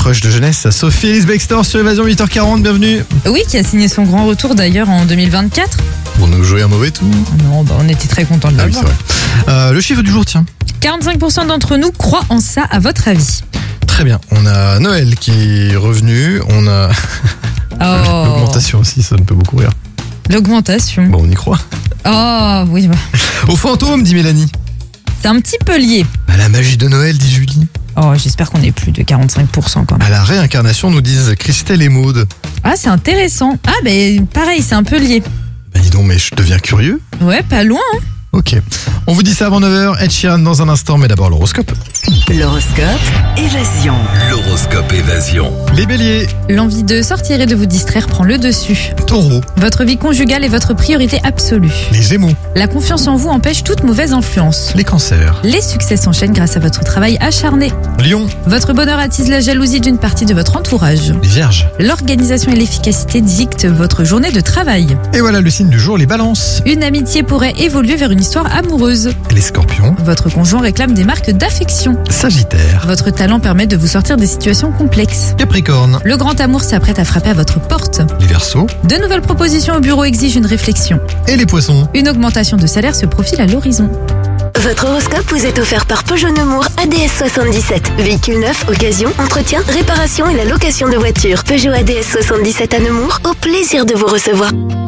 crush de jeunesse, Sophie Ellis Bextor sur Évasion 8h40, bienvenue. Oui, qui a signé son grand retour d'ailleurs en 2024. Pour nous jouer un mauvais tour. Non, on était très contents de Ah oui, l'avoir. c'est vrai. Le chiffre du jour, tiens. 45% d'entre nous croient en ça, à votre avis. Très bien, on a Noël qui est revenu, on a l'augmentation aussi, ça me peut beaucoup rire. L'augmentation. Bon, on y croit. Oh, oui, bah. Au fantôme, dit Mélanie. C'est un petit peu lié. À la magie de Noël, dit Julie. Oh, j'espère qu'on est plus de 45% quand même. À la réincarnation, nous disent Christelle et Maude. Ah, c'est intéressant. Ah, ben pareil, c'est un peu lié. Ben dis donc, mais je deviens curieux. Ouais, pas loin, hein. Ok. On vous dit ça avant 9h, Ed Sheeran dans un instant, mais d'abord l'horoscope. L'horoscope Évasion. L'horoscope Évasion. Les béliers, L'envie de sortir et de vous distraire prend le dessus. taureaux, Votre vie conjugale est votre priorité absolue. les gémeaux, La confiance en vous empêche toute mauvaise influence. les cancers, Les succès s'enchaînent grâce à votre travail acharné. lions, Votre bonheur attise la jalousie d'une partie de votre entourage. les vierges. L'organisation et l'efficacité dictent votre journée de travail. Et voilà le signe du jour, les balances, Une amitié pourrait évoluer vers une histoire amoureuse. les scorpions, Votre conjoint réclame des marques d'affection. sagittaire, Votre talent permet de vous sortir des situations complexes. capricorne, Le grand amour s'apprête à frapper à votre porte. les verseaux De nouvelles propositions au bureau exigent une réflexion. et les poissons. Une augmentation de salaire se profile à l'horizon. Votre horoscope vous est offert par Peugeot Nemours ADS 77. Véhicule neuf, occasion, entretien, réparation et la location de voitures. Peugeot ADS 77 à Nemours, au plaisir de vous recevoir.